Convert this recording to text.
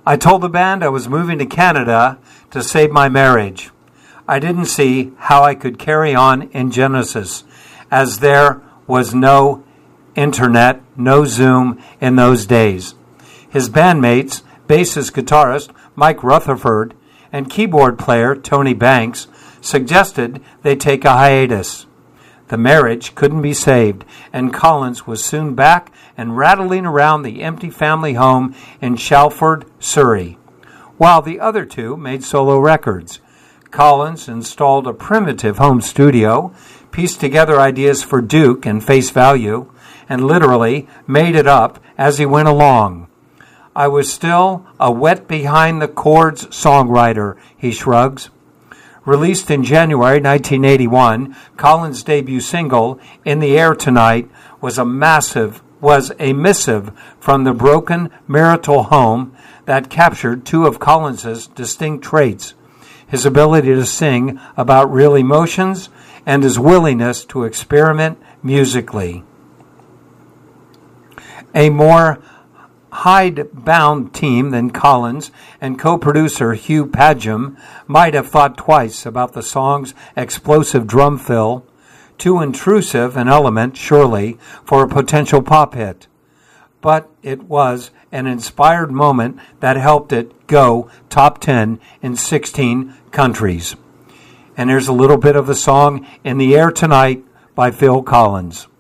I told the band I was moving to Canada to save my marriage. I didn't see how I could carry on in Genesis, as there was no internet, no Zoom in those days. His bandmates, bassist guitarist Mike Rutherford and keyboard player Tony Banks, suggested they take a hiatus. The marriage couldn't be saved, and Collins was soon back and rattling around the empty family home in Shalford, Surrey, while the other two made solo records. Collins installed a primitive home studio, pieced together ideas for Duke and Face Value, and literally made it up as he went along. I was still a wet behind the chords songwriter, he shrugs. Released in January 1981, Collins' debut single, In the Air Tonight, was a missive from the broken marital home that captured two of Collins' distinct traits, his ability to sing about real emotions and his willingness to experiment musically. A more hide-bound team than Collins and co-producer Hugh Padgham might have thought twice about the song's explosive drum fill, too intrusive an element, surely, for a potential pop hit. But it was an inspired moment that helped it go top 10 in 16 countries. And here's a little bit of the song In the Air Tonight by Phil Collins.